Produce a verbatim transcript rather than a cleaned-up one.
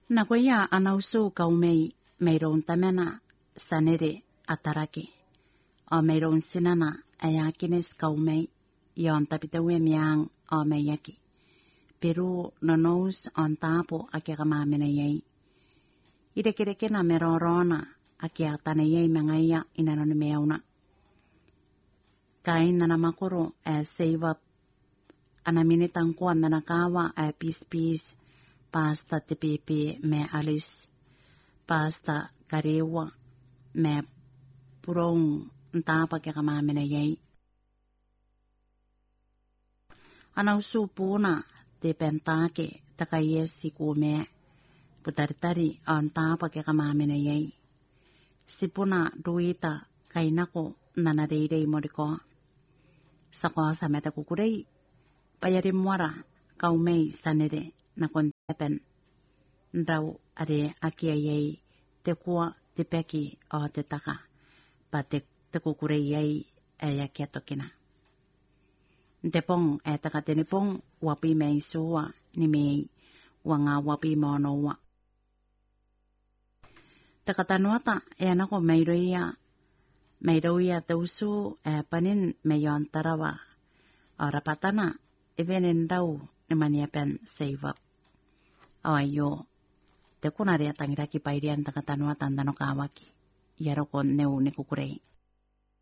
Nagoya anausu kaumei mayroon tamena sanere atarake. O mayroon sinana ayakines kaumei yon tapitawe miang o mayaki. Pero nonos on tapo akikamamenayay. Idekireke na merorona akiatanayay mangaya inanonimeuna. Kain na namakuro e save up anaminitang kuan na nakawa e pis-pis pasta tipipi me alis pasta karewa me purong ntapa kikamamenayay. Anausu puna te pentake takayesi kume putaritari on tapa kikamamenayay. Sipuna duita kainako nanadeidei modiko. Sako sa meta kukurei payari muara kaumei sanere na kontepen ndaw are akiayay te kuwa te peki o te taka pa te, te kukurei ay ayaketokina. Tepong e taka tenipong wapi mei suwa ni mei wanga wapi monowa. Takatanuata e anako meiroia meiroia tausu e panin meyon tarawa o rapatana evenin daw ni maniapen save up. O ayo te kunare tangiraki pairian takatanuatan tanokawaki yarokon neu ni kukurei.